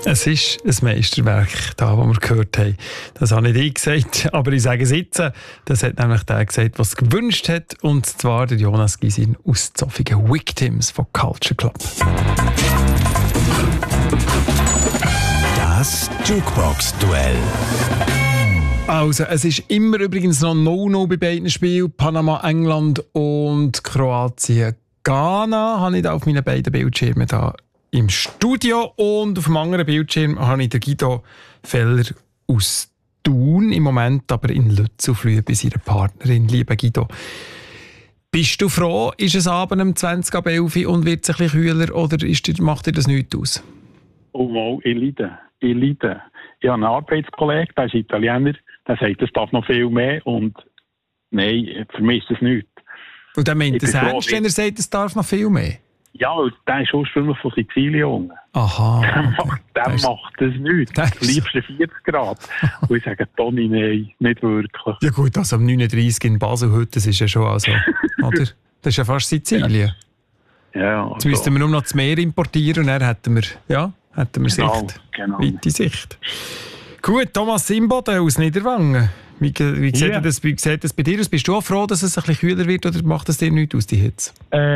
Es ist ein Meisterwerk, das wir gehört haben. Das habe nicht ich gesagt, aber ich sage es jetzt. Das hat nämlich der gesagt, was es gewünscht hat. Und zwar der Jonas Gysin aus Zofingen. Victims von Culture Club. Das Jukebox-Duell. Also, es ist immer übrigens noch No-No bei beiden Spielen. Panama, England und Kroatien. Ghana habe ich da auf meinen beiden Bildschirmen da im Studio. Und auf dem anderen Bildschirm habe ich den Guido Feller aus Thun. Im Moment aber in Lützelflüh bei seiner Partnerin. Lieber Guido, bist du froh, ist es Abend um 20 ab 11 Uhr und wird es ein bisschen kühler oder macht dir das nichts aus? Oh, wow, ich leide. Ich habe einen Arbeitskollegen, der ist Italiener, der sagt, das darf noch viel mehr und nein, für mich ist das nichts. Und dann meint er es ernst, wenn er sagt, es darf noch viel mehr? Ja, der ist ursprünglich von Sizilien. Aha. Der macht das nicht. Am liebsten 40 Grad. Und ich sage, Toni, nein, nicht wirklich. Ja gut, also am 39 in Basel heute, das ist ja schon also, oder? Das ist ja fast Sizilien. Ja, also. Jetzt müssten wir nur noch das Meer importieren und dann hätten wir Sicht. Genau. Weite Sicht. Gut, Thomas Imboden aus Niederwangen. Wie sieht das bei dir aus? Bist du auch froh, dass es ein bisschen kühler wird oder macht es dir nichts aus, die Hitze?